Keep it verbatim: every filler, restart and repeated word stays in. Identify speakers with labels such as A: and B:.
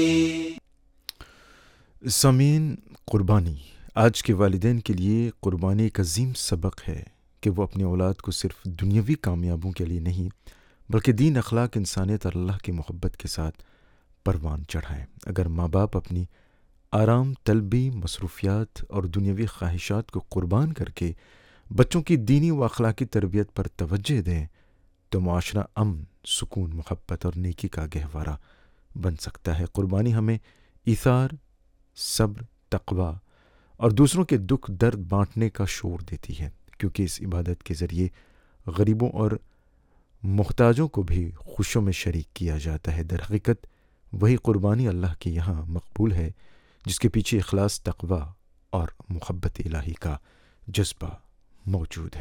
A: सामीन, कुर्बानी आज के वालिदैन के लिए कुर्बानी एक अजीम सबक है कि वो अपनी औलाद को सिर्फ दुनियावी कामयाबों के लिए नहीं बल्कि दीन, अखलाक, इंसानियत और अल्लाह की मोहब्बत के साथ परवान चढ़ाएं। अगर माँ बाप अपनी आराम तलबी, मसरूफियात और दुनियावी ख्वाहिशात को कुर्बान करके बच्चों की दीनी व अखलाकी तरबियत पर तवज्जो दें तो मुआशरा अमन, सुकून, मोहब्बत और नेकी का गहवारा बन सकता है। कुर्बानी हमें ईसार, सब्र, तक़वा और दूसरों के दुख दर्द बांटने का शौर देती है, क्योंकि इस इबादत के ज़रिए गरीबों और मुहताजों को भी खुशियों में शरीक किया जाता है। दर हकीकत वही कुर्बानी अल्लाह के यहाँ मकबूल है जिसके पीछे इखलास, तक़वा और मोहब्बत इलाही का जज्बा मौजूद है।